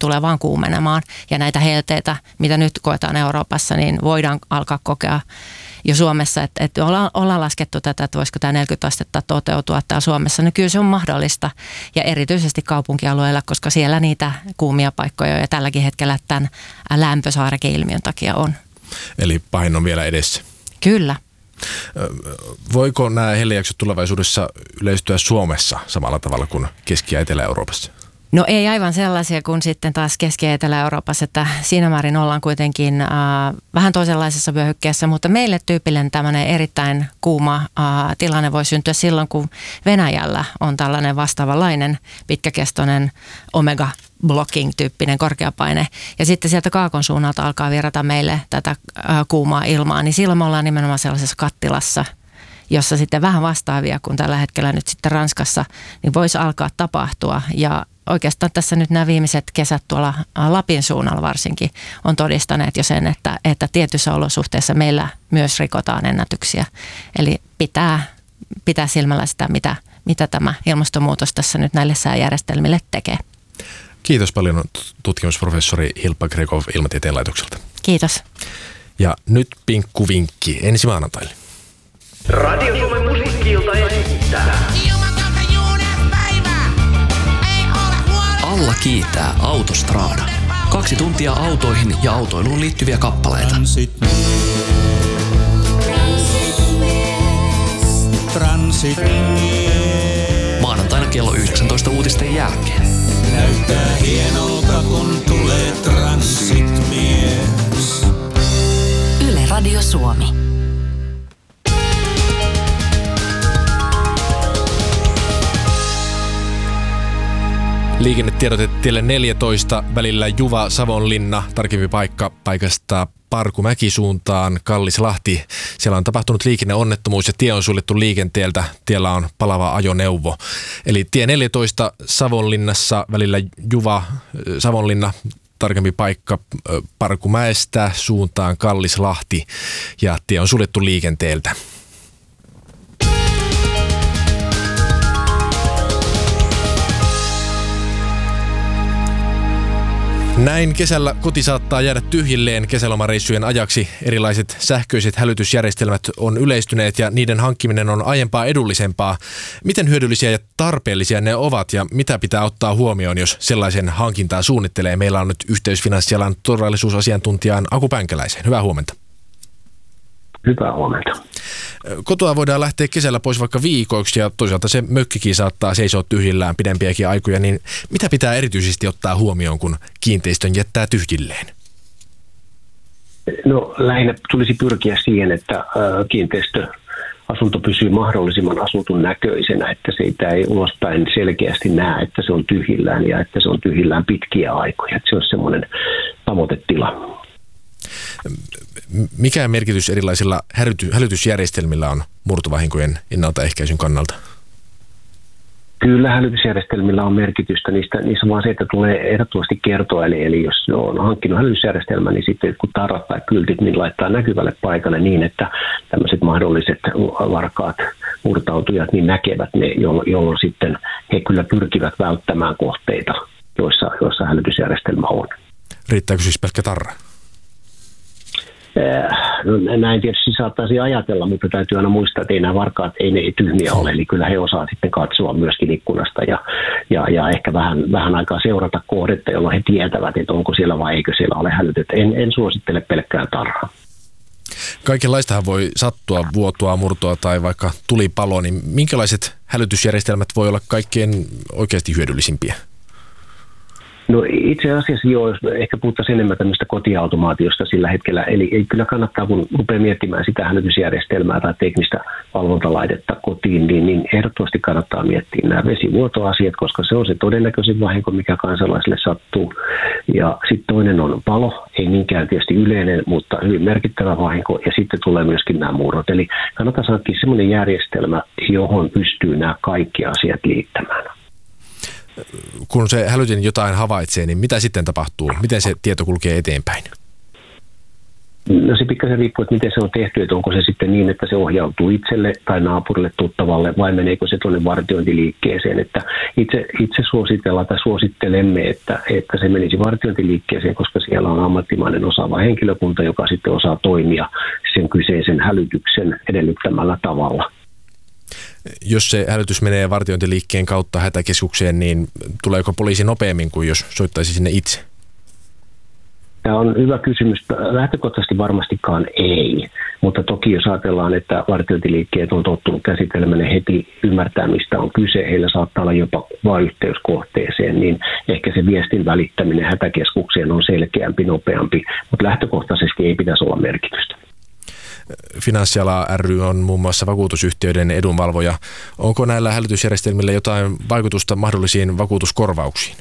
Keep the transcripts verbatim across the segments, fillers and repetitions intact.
tulee vaan kuumenemaan. Ja näitä helteitä, mitä nyt koetaan Euroopassa, niin voidaan alkaa kokea jo Suomessa, että, että ollaan, ollaan laskettu tätä, että voisiko tämä neljäkymmentä astetta toteutua täällä Suomessa. No kyllä se on mahdollista ja erityisesti kaupunkialueilla, koska siellä niitä kuumia paikkoja ja tälläkin hetkellä tämän lämpösaarekeilmiön takia on. Eli pahin on vielä edessä. Kyllä. Voiko nämä hellejaksot tulevaisuudessa yleistyä Suomessa samalla tavalla kuin Keski- ja Etelä-Euroopassa? No ei aivan sellaisia kuin sitten taas Keski- ja Etelä-Euroopassa, että siinä määrin ollaan kuitenkin äh, vähän toisenlaisessa vyöhykkeessä, mutta meille tyypillinen tämmöinen erittäin kuuma äh, tilanne voi syntyä silloin, kun Venäjällä on tällainen vastaavanlainen pitkäkestoinen omega blocking-tyyppinen korkeapaine. Ja sitten sieltä kaakon suunnalta alkaa virrata meille tätä äh, kuumaa ilmaa, niin silloin me ollaan nimenomaan sellaisessa kattilassa, jossa sitten vähän vastaavia kuin tällä hetkellä nyt sitten Ranskassa, niin voisi alkaa tapahtua. Ja oikeastaan tässä nyt nämä viimeiset kesät tuolla Lapin suunnalla varsinkin on todistaneet jo sen, että, että tietyissä olosuhteissa meillä myös rikotaan ennätyksiä. Eli pitää, pitää silmällä sitä, mitä, mitä tämä ilmastonmuutos tässä nyt näille sääjärjestelmille tekee. Kiitos paljon tutkimusprofessori Hilppa Gregov Ilmatieteen laitokselta. Kiitos. Ja nyt pinkkuvinkki ensi maanantaille. Radio Suomen musiikki-ilta esittää. Alla kiitää Autostrada. Kaksi tuntia autoihin ja autoiluun liittyviä kappaleita. Transit Transit Maanantaina kello yhdeksäntoista uutisten jälkeen. näyttää hienolta, kun tulee transitmies. Yle Radio Suomi. Liikennetiedote tielle neljätoista välillä Juva-Savonlinna, tarkempi paikka paikasta Parkumäki suuntaan Kallislahti. Siellä on tapahtunut liikenneonnettomuus ja tie on suljettu liikenteeltä. Tiellä on palava ajoneuvo. Eli tie neljätoista Savonlinnassa välillä Juva-Savonlinna, tarkempi paikka Parkumäestä suuntaan Kallislahti ja tie on suljettu liikenteeltä. Näin kesällä koti saattaa jäädä tyhjilleen kesälomareissujen ajaksi. Erilaiset sähköiset hälytysjärjestelmät on yleistyneet ja niiden hankkiminen on aiempaa edullisempaa. Miten hyödyllisiä ja tarpeellisia ne ovat ja mitä pitää ottaa huomioon, jos sellaisen hankintaa suunnittelee? Meillä on nyt yhteys finanssialan turvallisuusasiantuntijaan Aku Pänkäläiseen. Hyvää huomenta. Hyvää huomenta. Kotoa voidaan lähteä kesällä pois vaikka viikoiksi ja toisaalta se mökkikin saattaa seisoa tyhjillään pidempiäkin aikoja, niin mitä pitää erityisesti ottaa huomioon, kun kiinteistön jättää tyhjilleen? No lähinnä tulisi pyrkiä siihen, että kiinteistöasunto pysyy mahdollisimman asutun näköisenä, että siitä ei ulospäin selkeästi näe, että se on tyhjillään ja että se on tyhjillään pitkiä aikoja, että se on semmoinen tavoitetila. Mikä merkitys erilaisilla hälytysjärjestelmillä on murtovahinkojen ennaltaehkäisyn kannalta? Kyllä hälytysjärjestelmillä on merkitystä. Niistä, niissä on vaan se, että tulee ehdottomasti kertoa. Eli, eli jos on hankkinut hälytysjärjestelmä, niin sitten kun tarrat tai kyltit, niin laittaa näkyvälle paikalle niin, että tämmöiset mahdolliset varkaat, murtautujat, niin näkevät ne, jolloin, jolloin sitten he kyllä pyrkivät välttämään kohteita, joissa, joissa hälytysjärjestelmä on. Riittääkö siis pelkkä tarra? No, näin tietysti saattaisi ajatella, mutta täytyy aina muistaa, että ei nämä varkaat ei ne tyhmiä ole. Eli kyllä he osaa sitten katsoa myöskin ikkunasta ja, ja, ja ehkä vähän, vähän aikaa seurata kohdetta, jolloin he tietävät, että onko siellä vai eikö siellä ole hälytyt. En, en suosittele pelkkää tarhaa. Kaikenlaistahan voi sattua, vuotoa, murtoa tai vaikka tulipalo, niin minkälaiset hälytysjärjestelmät voi olla kaikkein oikeasti hyödyllisimpiä? No itse asiassa joo, jos ehkä puhuttaisiin enemmän tämmöistä kotiautomaatiosta sillä hetkellä. Eli ei kyllä kannattaa, kun rupeaa miettimään sitä hälytysjärjestelmää tai teknistä valvontalaitetta kotiin, niin, niin ehdottomasti kannattaa miettiä nämä vesivuotoasiat, koska se on se todennäköisin vahinko, mikä kansalaisille sattuu. Ja sitten toinen on palo, ei niinkään tietysti yleinen, mutta hyvin merkittävä vahinko. Ja sitten tulee myöskin nämä murrot. Eli kannattaa hankkia semmoinen järjestelmä, johon pystyy nämä kaikki asiat liittämään. Kun se hälytin jotain havaitsee, niin mitä sitten tapahtuu? Miten se tieto kulkee eteenpäin? No se pikkasen riippuu, että miten se on tehty, että onko se sitten niin, että se ohjautuu itselle tai naapurille tuttavalle vai meneekö se tuonne vartiointiliikkeeseen. Että itse, itse suositellaan tai suosittelemme, että, että se menisi vartiointiliikkeeseen, koska siellä on ammattimainen osaava henkilökunta, joka sitten osaa toimia sen kyseisen hälytyksen edellyttämällä tavalla. Jos se hälytys menee vartiointiliikkeen kautta hätäkeskukseen, niin tuleeko poliisi nopeammin kuin jos soittaisi sinne itse? Tämä on hyvä kysymys. Lähtökohtaisesti varmastikaan ei, mutta toki jos ajatellaan, että vartiointiliikkeet on tottunut käsittelemään ja heti ymmärtää, mistä on kyse, heillä saattaa olla jopa kuva yhteyskohteeseen, niin ehkä se viestin välittäminen hätäkeskukseen on selkeämpi, nopeampi, mutta lähtökohtaisesti ei pitäisi olla merkitystä. Finanssiala ry on muun muassa vakuutusyhtiöiden edunvalvoja. Onko näillä hälytysjärjestelmillä jotain vaikutusta mahdollisiin vakuutuskorvauksiin?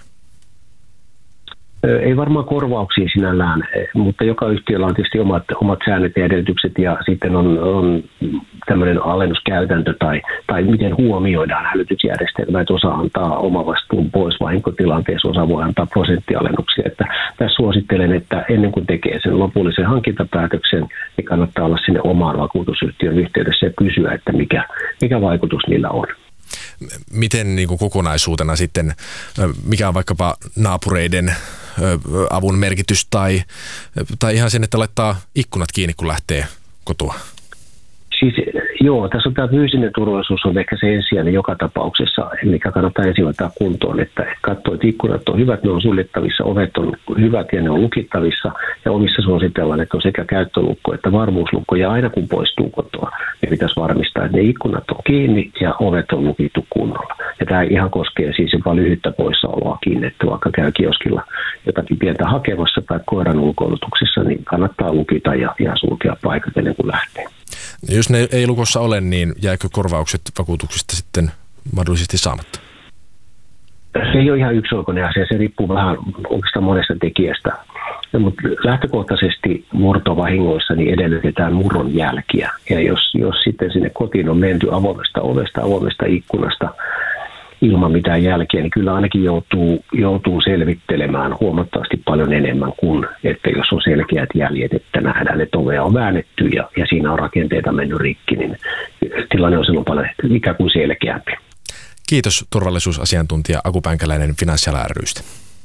Ei varmaan korvauksiin sinällään, mutta joka yhtiöllä on tietysti omat, omat säännöt ja edellytykset ja sitten on, on tämmöinen alennuskäytäntö tai, tai miten huomioidaan hälytysjärjestelmä, että osa antaa omavastuun pois vahinkotilanteessa, osa voi antaa prosenttialennuksia. Että tässä suosittelen, että ennen kuin tekee sen lopullisen hankintapäätöksen, niin kannattaa olla sinne omaan vakuutusyhtiön yhteydessä ja kysyä, että mikä, mikä vaikutus niillä on. Miten niin kuin kokonaisuutena sitten, mikä on vaikkapa naapureiden avun merkitys tai, tai ihan sen, että laittaa ikkunat kiinni, kun lähtee kotoa? Siis joo, tässä on tämä fyysinen turvallisuus on ehkä se ensisijainen joka tapauksessa, mikä kannattaa ensin ottaa kuntoon, että katsoo, että ikkunat on hyvät, ne on suljettavissa, ovet on hyvät ja ne on lukittavissa ja omissa suositellaan, että on sekä käyttölukko että varmuuslukko ja aina kun poistuu kotoa, niin pitäisi varmistaa, että ne ikkunat on kiinni ja ovet on lukittu kunnolla. Ja tämä ihan koskee siis jopa lyhyttä poissaoloakin, että vaikka käy kioskilla jotakin pientä hakemassa tai koiran ulkoilutuksessa, niin kannattaa lukita ja, ja sulkea paikat ennen kuin lähtee. Jos ne ei lukossa ole, niin jääkö korvaukset vakuutuksista sitten mahdollisesti saamatta? Se ei ole ihan yksioikoinen asia, se riippuu vähän oikeastaan monesta tekijästä. Mutta lähtökohtaisesti murtovahingoissa niin edellytetään murron jälkiä. Ja jos, jos sitten sinne kotiin on menty avoimesta ovesta, avoimesta ikkunasta ilman mitään jälkeä, niin kyllä ainakin joutuu, joutuu selvittelemään huomattavasti paljon enemmän kuin, että jos on selkeät jäljet, että nähdään, että ovea on väännetty ja, ja siinä on rakenteita mennyt rikki, niin tilanne on silloin paljon ikään kuin selkeämpi. Kiitos turvallisuusasiantuntija Aku Pänkäläinen Finanssiala ry:stä.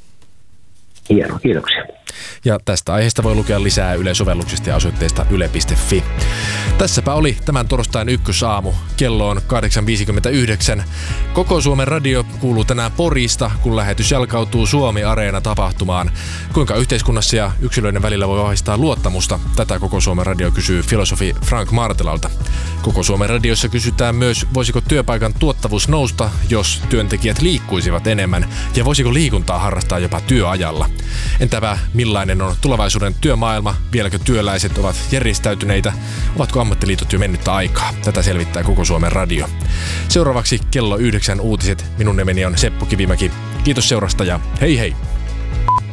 Hienoa, kiitoksia. Ja tästä aiheesta voi lukea lisää Yle-sovelluksesta ja osoitteesta yle piste fi. Tässäpä oli tämän torstain ykkösaamu. Kello on kahdeksan viisikymmentäyhdeksän. Koko Suomen radio kuuluu tänään Porista, kun lähetys jalkautuu Suomi-areena-tapahtumaan. Kuinka yhteiskunnassa ja yksilöiden välillä voi vahvistaa luottamusta? Tätä Koko Suomen radio kysyy filosofi Frank Martelalta. Koko Suomen radiossa kysytään myös, voisiko työpaikan tuottavuus nousta, jos työntekijät liikkuisivat enemmän, ja voisiko liikuntaa harrastaa jopa työajalla. Entäpä millainen on tulevaisuuden työmaailma? Vieläkö työläiset ovat järjestäytyneitä? Ovatko ammattiliitot jo mennyttä aikaa? Tätä selvittää Koko Suomen radio. Seuraavaksi kello yhdeksän uutiset. Minun nimeni on Seppo Kivimäki. Kiitos seurasta ja hei hei!